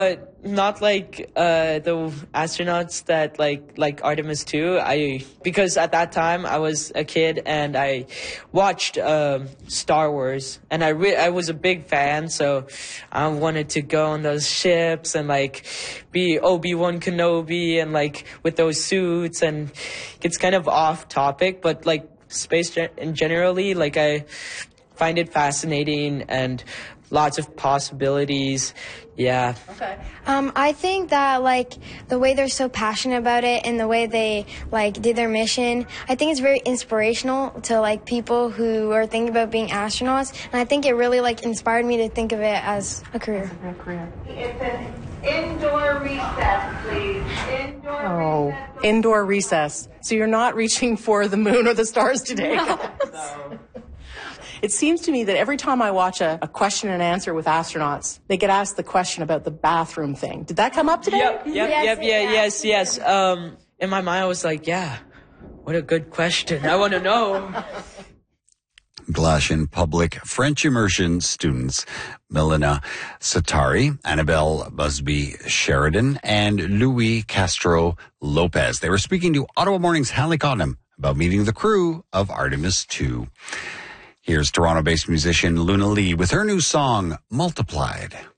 Not like the astronauts that like Artemis 2. Because at that time I was a kid and I watched Star Wars, and I was a big fan, so I wanted to go on those ships and like be Obi-Wan Kenobi and like with those suits. And it's kind of off topic, but like space in generally, like I find it fascinating and lots of possibilities. Yeah. Okay. I think that like the way they're so passionate about it and the way they like did their mission, I think it's very inspirational to like people who are thinking about being astronauts, and I think it really like inspired me to think of it as a career. It's an indoor recess, please. Indoor recess. So you're not reaching for the moon or the stars today. No. It seems to me that every time I watch a question and answer with astronauts, they get asked the question about the bathroom thing. Did that come up today? Yes. In my mind, I was like, yeah, what a good question. I want to know. Glashan Public French Immersion students Milena Satari, Annabelle Busby Sheridan, and Louis Castro Lopez. They were speaking to Ottawa Morning's Hallie Cotnam about meeting the crew of Artemis 2. Here's Toronto-based musician Luna Lee with her new song, Multiplied.